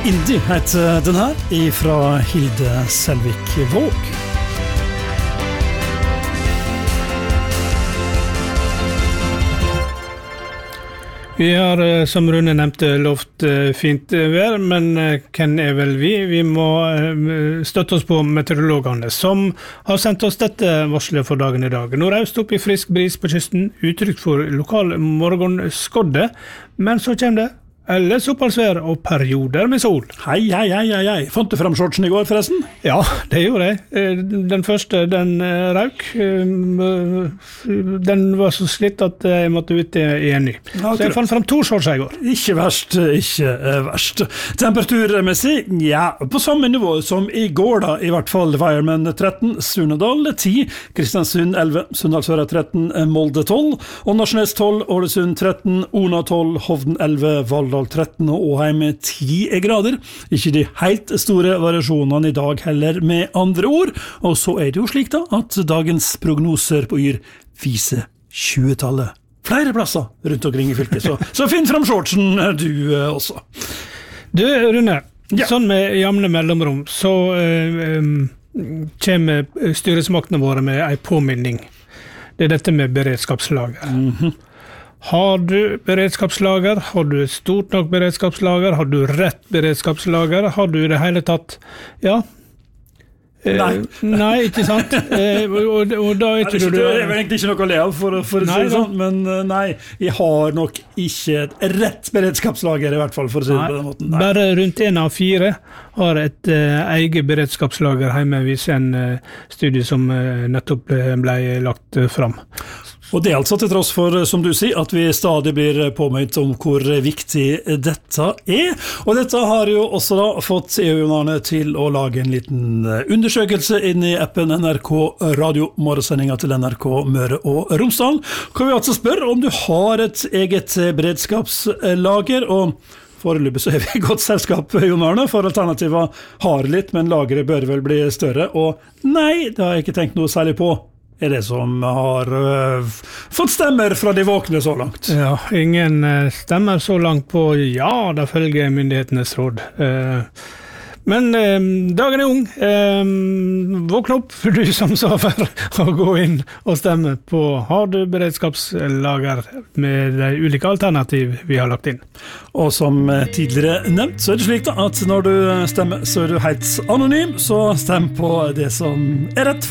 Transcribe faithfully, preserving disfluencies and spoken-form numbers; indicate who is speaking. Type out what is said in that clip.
Speaker 1: Indie heter den her, ifra Hilde Selvik Våg. Vi har, som Rune nevnte, lovt fint vær, men hvem er vel vi? Vi må støtte oss på meteorologene, som har sendt oss dette varslet for dagen i dag. Nordøst opp i frisk bris på kysten, utrygt for lokal morgenskodde, men så kommer det ellers oppholdsvær og perioder med sol.
Speaker 2: Hei, hei, hei, hei, hei. Fant du frem shortsen i går, forresten?
Speaker 1: Ja, det gjorde jeg. Den første, den rauk. Den var så slitt at jeg måtte ut i en ny. Ja, så jeg fant frem to shorts i går.
Speaker 2: Ikke verst, ikke verst. Temperaturmessig, ja, på samme nivå som i går da, i hvert fall. Weiermann tretten, Surnadal ti, Kristiansund elleve, Sunndalsøra tretten, Molde tolv, Åndalsnes tolv, Ålesund tretten, Ona tolv, Hovden elleve, Valldal tretten og Åheim ti grader. Ikke de helt store variasjonene i dag heller, med andre ord. Og så er det jo slik da, at dagens prognoser på Yr viser tjuetallet. Flere plasser rundt omkring i fylket, så, så finn frem shortsen du også.
Speaker 1: Du, Rune,
Speaker 2: ja.
Speaker 1: Sånn med jevne mellomrom, så øh, øh, kommer styresmaktene våre med en påminning. Det er dette med beredskapslager.
Speaker 2: Mhm.
Speaker 1: Har du beredskapslager? Har du stort nok beredskapslager? Har du rett beredskapslager? Har du det hele tatt? Ja.
Speaker 2: Nei.
Speaker 1: Eh, nei, ikke sant? Eh, og, og da er ikke
Speaker 2: det,
Speaker 1: du...
Speaker 2: det er vel egentlig ikke noe å le av, for, for å si det sånn, men nei, jeg har nok ikke et rett beredskapslager, i hvert fall, for å si det på den måten. Nei.
Speaker 1: Bare rundt en av fire har et uh, eget beredskapslager hjemme, viser en uh, studie som uh, nettopp ble lagt uh, fram.
Speaker 2: Og det er altså til tross for, som du sier, at vi stadig blir påminnet om hvor viktig dette er. Og dette har jo også da fått E U-ene til å lage en liten undersøkelse inn i appen N R K Radio, morgensendingen til N R K Møre og Romsdal. Kan vi altså spørre om du har et eget beredskapslager, og foreløpig så er vi i godt selskap, Jon Arne, for alternativet har litt, men lageret bør vel bli større. Og nei, det har jeg ikke tenkt noe særlig på. Er det som har uh, fått stemmer fra de våkne så langt?
Speaker 1: Ja, ingen uh, stemmer så langt på ja, da følger myndighetenes råd. Uh, men uh, dagen er ung. Uh, våkne opp, for du som sover, og gå inn og stemme på har du beredskapslager med de ulike alternativ vi har lagt inn.
Speaker 2: Og som tidligere nevnt, så er det slik da, at når du stemmer, så er du helt anonym, så stem på det som er rett